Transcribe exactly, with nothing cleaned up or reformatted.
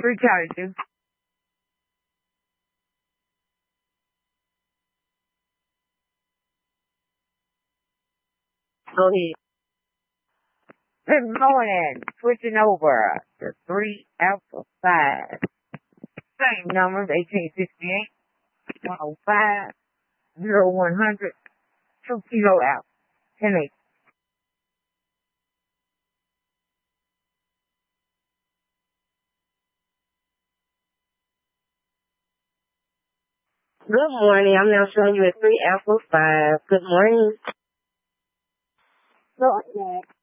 Three charges. Go ahead. Good morning. Switching over to three Alpha five. Same numbers, eighteen sixty-eight, one oh five, zero one hundred, two kilo out, ten eight. Good morning. I'm now showing you at three Alpha five. Good morning. Go ahead.